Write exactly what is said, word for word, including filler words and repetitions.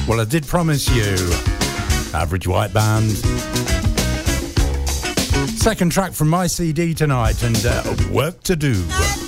Well, I did promise you. Average White Band. Second track from my C D tonight, and uh, Work to Do.